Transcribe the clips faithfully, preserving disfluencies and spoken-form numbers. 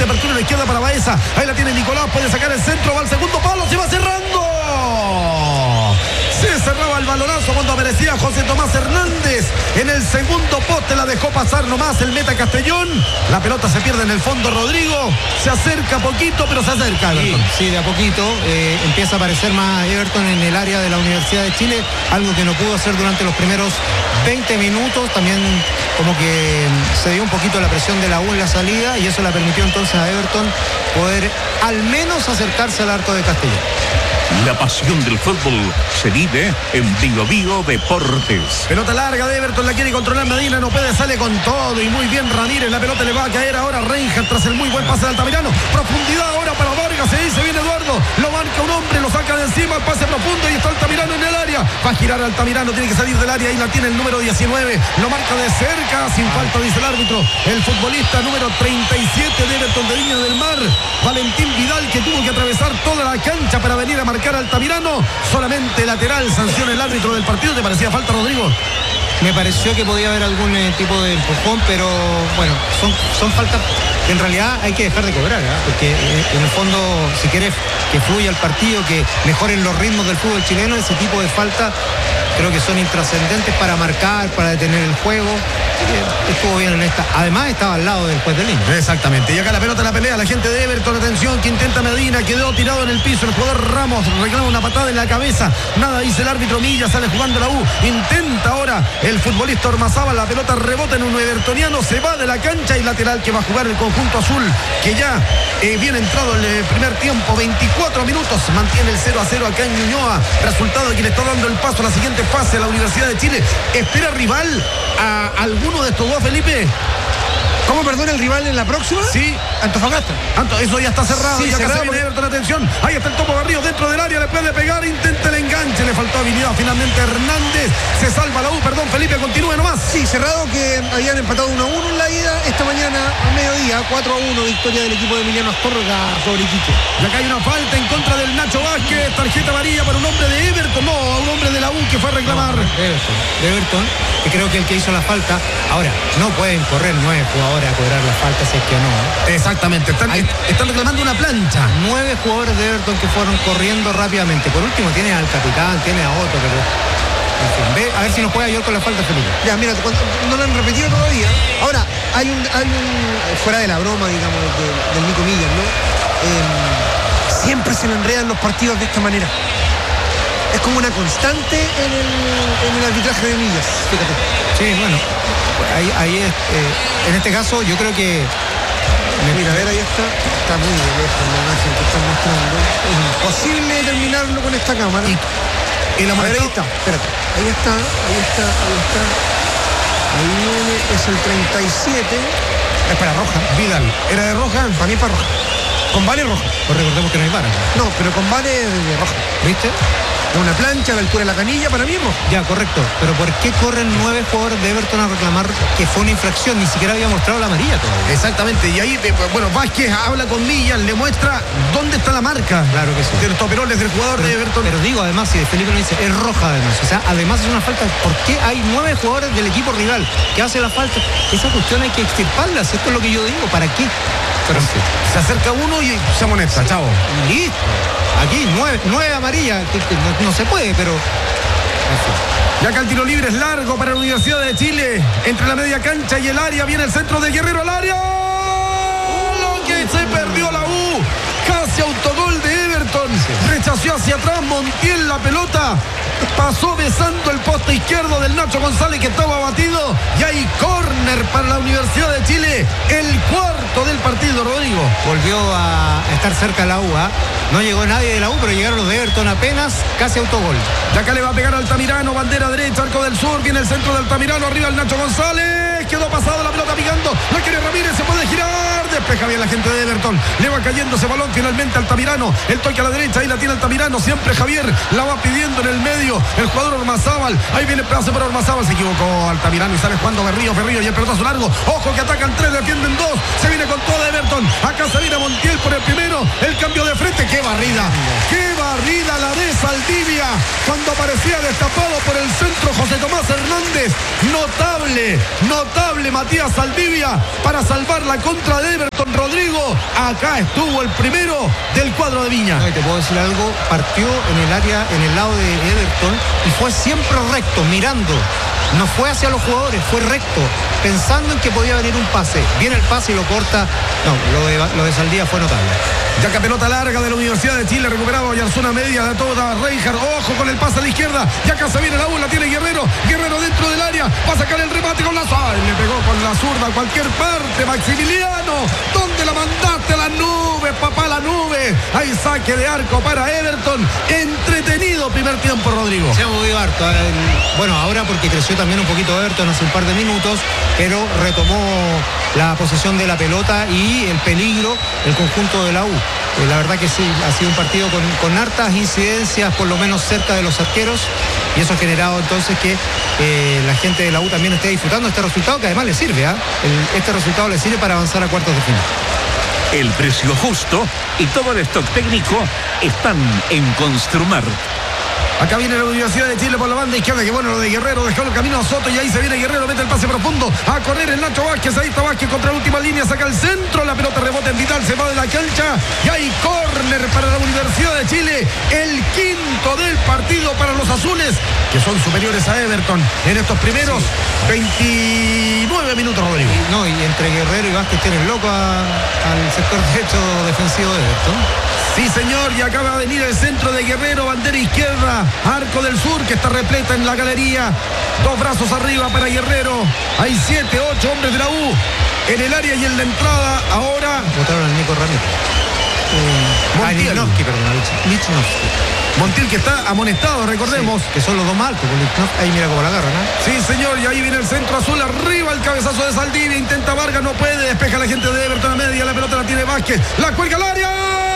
apertura en la izquierda para Baeza. Ahí la tiene Nicolás, puede sacar el centro, va al segundo palo, se va cerrando. Se cerraba el balonazo cuando aparecía José Tomás Hernández. En el segundo poste la dejó pasar nomás el meta Castellón. La pelota se pierde en el fondo, Rodrigo. Se acerca poquito, pero se acerca. Sí, sí, de a poquito. Eh, empieza a aparecer más Everton en el área de la Universidad de Chile. Algo que no pudo hacer durante los primeros veinte minutos. También como que se dio un poquito la presión de la U en la salida. Y eso le permitió entonces a Everton poder al menos acercarse al arco de Castellón. La pasión del fútbol se vive en Bio Bio Deportes. Pelota larga de Everton, la quiere controlar Medina, no puede, sale con todo y muy bien Ramírez. La pelota le va a caer ahora a Reinhardt tras el muy buen pase de Altamirano. Profundidad ahora para Vargas, se dice viene Eduardo. Lo marca un hombre, lo saca de encima, el pase profundo y está Altamirano en el área. Va a girar Altamirano, tiene que salir del área, ahí la tiene el número diecinueve. Lo marca de cerca, sin falta, dice el árbitro. El futbolista número treinta y siete de Everton de Viña del Mar, Valentín Vidal, que tuvo que atravesar toda la cancha para venir a marcar Altamirano. Solamente lateral, sanciona el árbitro del partido. ¿Te parecía falta, Rodrigo? Me pareció que podía haber algún eh, tipo de empujón, pero bueno, son, son faltas que en realidad hay que dejar de cobrar, ¿eh? Porque eh, en el fondo, si quieres que fluya el partido, que mejoren los ritmos del fútbol chileno, ese tipo de faltas creo que son intrascendentes para marcar, para detener el juego. Eh, estuvo bien en esta. Además estaba al lado del juez de línea. Exactamente. Y acá la pelota la pelea la gente de Everton. Atención, que intenta Medina, quedó tirado en el piso. El jugador Ramos reclama una patada en la cabeza. Nada dice el árbitro. Milla sale jugando la U. Intenta ahora el futbolista Ormazábal. La pelota rebota en un evertoniano. Se va de la cancha y lateral que va a jugar el conjunto azul. Que ya eh, viene entrado el eh, primer tiempo. veinticuatro minutos. Mantiene el cero a cero acá en Ñuñoa. Resultado que le está dando el paso a la siguiente fase a la Universidad de Chile. ¿Espera rival a alguno de estos dos, Felipe? ¿Cómo, perdón, el rival en la próxima? Sí. Antofagasta. Anto, eso ya está cerrado. Sí, y acá cerrado se viene porque... Everton, atención. Ahí está el Topo Garrido dentro del área. Le puede pegar, intenta el enganche. Le faltó habilidad finalmente Hernández. Se salva la U, perdón, Felipe, continúe nomás. Sí, cerrado, que habían empatado uno a uno en la ida. Esta mañana, a mediodía, cuatro a uno, victoria del equipo de Emiliano Astorga sobre Iquique. Y acá hay una falta en contra del Nacho Vázquez. Tarjeta amarilla para un hombre de Everton. No, a un hombre de la U que fue a reclamar. No, de Everton, de Everton, que creo que el que hizo la falta. Ahora, no pueden correr nueve jugadores a cobrar la falta, si es que no. ¿eh? Exactamente, están, Hay, están reclamando una plancha. Nueve jugadores de Everton que fueron corriendo rápidamente. Por último tiene al capitán, tiene a Otto, pero en fin, ve a ver si nos puede ayudar con la falta, Felipe. Ya, mira, no lo han repetido todavía. Ahora, hay un, hay un fuera de la broma, digamos, de, del Nico Millas, ¿no? Eh, siempre se le enredan los partidos de esta manera. Es como una constante en el, en el arbitraje de Millas, fíjate. Sí, bueno, ahí, ahí es, eh, en este caso yo creo que... Mira, a ver, ahí está, está muy de lejos la imagen que están mostrando. Es imposible terminarlo con esta cámara. Y, y la a ver, ahí está, espérate, ahí está, ahí está, ahí está. Ahí viene, es el treinta y siete. Es para roja. Vidal, ¿era de roja? Para mí es para roja. Con vale roja. Pues recordemos que no hay vara. No, pero con vale de roja. ¿Viste? Es una plancha a la altura de la canilla, para mí es roja. Ya, correcto. Pero ¿por qué corren nueve jugadores de Everton a reclamar que fue una infracción? Ni siquiera había mostrado la amarilla todavía. Exactamente, y ahí, bueno, Vázquez habla con Millas, le muestra dónde está la marca. Claro que sí. De los toperoles del jugador pero, de Everton. Pero digo, además, si Felipe lo dice, es roja además. O sea, además es una falta. ¿Por qué hay nueve jugadores del equipo rival que hace la falta? Esa cuestión hay que extirparla. Esto es lo que yo digo. ¿Para qué? Pero sí. Se acerca uno y se amonesta, sí. Chavo. Listo. Aquí, nueve, nueve amarillas. No, no se puede, pero... Y acá el tiro libre es largo para la Universidad de Chile. Entre la media cancha y el área viene el centro de Guerrero al área. Lo que se perdió la U. Casi autogol de Everton. Rechazó hacia atrás Montiel la pelota. Pasó besando el poste izquierdo del Nacho González, que estaba batido. Y hay córner para la Universidad de Chile. El cuarto del partido, Rodrigo. Volvió a estar cerca la U. ¿eh? No llegó nadie de la U, pero llegaron los de Everton apenas, casi autogol. Y acá le va a pegar Altamirano, bandera derecha, arco del sur. Viene el centro de Altamirano, arriba el Nacho González. Quedó pasado, la pelota picando. La quiere Ramírez, se puede girar. Despeja bien la gente de Everton. Le va cayendo ese balón finalmente Altamirano. El toque a la derecha, ahí la tiene Altamirano. Siempre Javier la va pidiendo en el medio. El jugador Ormazábal. Ahí viene el pedazo para Ormazábal. Se equivocó Altamirano y sale jugando Berrío, Ferrillo y el pelotazo largo. Ojo que atacan tres, defienden dos. Se viene con toda Everton. Acá se viene Montiel por el primero. El cambio de frente. ¡Qué barrida! ¡Qué barrida la de Saldivia! Cuando aparecía destapado por el centro José Tomás Hernández. Notable, notable Matías Saldivia para salvar la contra de Everton. Rodrigo, acá estuvo el primero del cuadro de Viña. No, y te puedo decir algo, partió en el área, en el lado de Everton y fue siempre recto, mirando. No fue hacia los jugadores, fue recto, pensando en que podía venir un pase. Viene el pase y lo corta. No, lo de, lo de Saldía fue notable. Ya que pelota larga de la Universidad de Chile, recuperado Oyarzuna media de toda Reinhardt. Ojo con el pase a la izquierda. Ya acá se viene la U, la tiene Guerrero. Guerrero dentro del área. Va a sacar el remate con la zurda. Le pegó con la zurda a cualquier parte. Maximiliano, ¿dónde la mandaste a la nube, papá, la nube? Hay saque de arco para Everton. Entretenido primer tiempo, Rodrigo. Se ha movido harto. Bueno, ahora porque creció también un poquito Everton hace un par de minutos, pero retomó la posesión de la pelota y el peligro, el conjunto de la U. Eh, la verdad que sí, ha sido un partido con, con hartas incidencias, por lo menos cerca de los arqueros, y eso ha generado entonces que eh, la gente de la U también esté disfrutando este resultado, que además le sirve, ¿eh? El, este resultado le sirve para avanzar a cuartos de final. El precio justo y todo el stock técnico están en Construmar. Acá viene la Universidad de Chile por la banda izquierda, que bueno lo de Guerrero, dejó el camino a Soto y ahí se viene Guerrero, mete el pase profundo, a correr el Nacho Vázquez, ahí está Vázquez contra la última línea, saca el centro, la pelota rebota en Vidal, se va de la cancha y hay córner para la Universidad de Chile, el quinto del partido para los azules, que son superiores a Everton en estos primeros sí. veintinueve minutos, Rodrigo. Y, no, y entre Guerrero y Vázquez tienen loco a, al sector derecho defensivo de Everton. Sí, señor, y acaba de venir el centro de Guerrero, bandera izquierda, Arco del Sur, que está repleta en la galería. Dos brazos arriba para Guerrero. Hay siete, ocho hombres de la U en el área y en la entrada. Ahora votaron al Nico Ramírez. Eh, Montiel. Ah, Lichnowsky, perdón, Lichnowsky. Montiel, que está amonestado, recordemos. Sí, que son los dos más altos. Ahí mira cómo la agarran, ¿eh? Sí, señor, y ahí viene el centro azul, arriba el cabezazo de Saldivia, intenta Vargas, no puede, despeja la gente de Everton a media, la pelota la tiene Vázquez, la cuelga al área.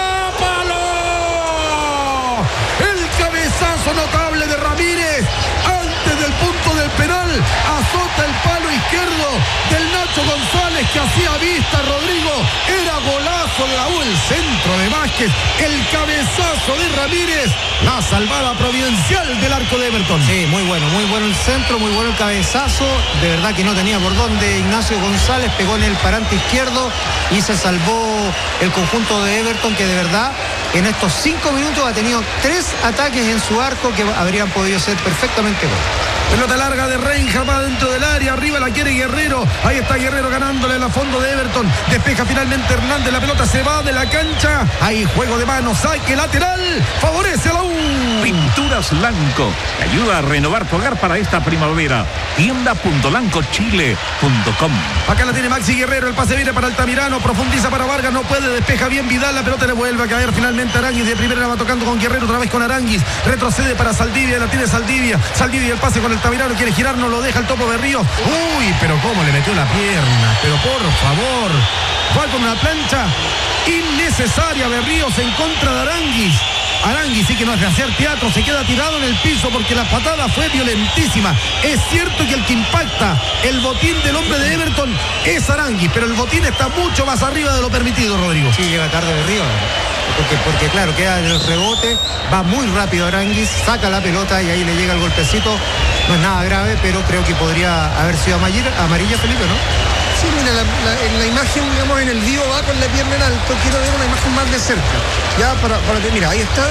¡Palo! El cabezazo notable de Ramírez antes del punto del penal, azota el palo izquierdo del Nacho González, que hacía vista, Rodrigo, era golazo de la U, el centro de Vázquez, el cabezazo de Ramírez, la salvada providencial del arco de Everton. Sí, muy bueno, muy bueno el centro, muy bueno el cabezazo, de verdad que no tenía por dónde Ignacio González, pegó en el parante izquierdo y se salvó el conjunto de Everton, que de verdad en estos cinco minutos ha tenido tres ataques en su arco que habrían podido ser perfectamente gol. Pelota larga de Reinhardt, va dentro del área, arriba la quiere Guerrero, ahí está Guerrero ganándole a fondo de Everton, despeja finalmente Hernández, la pelota se va de la cancha, hay juego de manos, saque lateral, favorece a la U. Pinturas Lanco, te ayuda a renovar tu hogar para esta primavera. tienda punto lanco chile punto com. Acá la tiene Maxi Guerrero, el pase viene para Altamirano, profundiza para Vargas, no puede, despeja bien Vidal, la pelota le vuelve a caer finalmente Aranguis, de primera va tocando con Guerrero, otra vez con Aranguis, retrocede para Saldivia, la tiene Saldivia, Saldivia el pase con Altamirano, quiere girar, no lo deja el Topo Berrío. Uy, pero cómo le metió la pierna, pero por favor, va con una plancha innecesaria Berríos en contra de Aranguis. Aranguis sí que no es de hacer teatro, se queda tirado en el piso porque la patada fue violentísima. Es cierto que el que impacta el botín del hombre de Everton es Aranguis, pero el botín está mucho más arriba de lo permitido, Rodrigo. Sí, llega tarde Berrío, porque, porque claro, queda en el rebote, va muy rápido Aranguis, saca la pelota y ahí le llega el golpecito. No es nada grave, pero creo que podría haber sido amarilla, Felipe, ¿no? Sí, mira, la, la, en la imagen, digamos, en el vivo va con la pierna en alto. Quiero ver una imagen más de cerca. Ya, para, para mira, ahí está.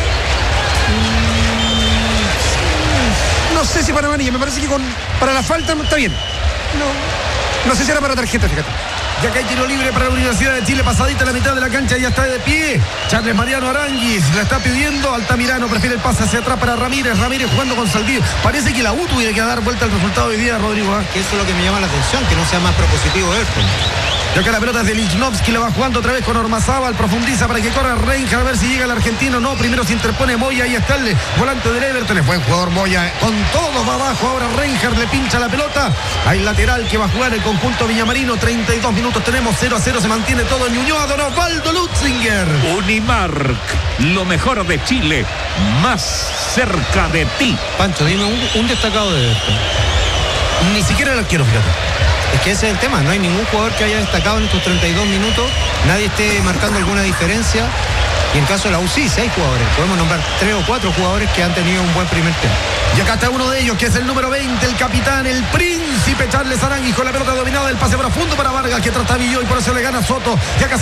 Mm, no sé si para amarilla, me parece que con para la falta está bien. No, no sé si era para tarjeta, fíjate. Ya que hay tiro libre para la Universidad de Chile, pasadita la mitad de la cancha, ya está de pie. Charles Mariano Aranguis la está pidiendo. Altamirano prefiere el pase hacia atrás para Ramírez. Ramírez jugando con Saldivia. Parece que la U tuviera que dar vuelta al resultado hoy día, Rodrigo. ¿eh? Que eso es lo que me llama la atención, que no sea más propositivo Everton. Y acá la pelota es de Lichnowsky, la va jugando otra vez con Ormazábal, profundiza para que corra Reinhardt, a ver si llega el argentino. No, primero se interpone Moya, ahí está el volante del Everton, es buen jugador Moya, con todo va abajo, ahora Reinhardt le pincha la pelota, hay lateral que va a jugar el conjunto villamarino, treinta y dos minutos tenemos, cero a cero, se mantiene todo en Ñuñoa, Don Osvaldo Lutzinger. Unimark, lo mejor de Chile, más cerca de ti. Pancho, dime un, un destacado de Everton. Ni siquiera el arquero, fíjate. Es que ese es el tema, no hay ningún jugador que haya destacado en estos treinta y dos minutos, nadie esté marcando alguna diferencia, y en caso de la U C I, seis jugadores, podemos nombrar tres o cuatro jugadores que han tenido un buen primer tiempo. Y acá está uno de ellos, que es el número veinte, el capitán, el príncipe Charles Aranguis, con la pelota dominada, el pase profundo para Vargas, que trastabilló y por eso le gana Soto, y acá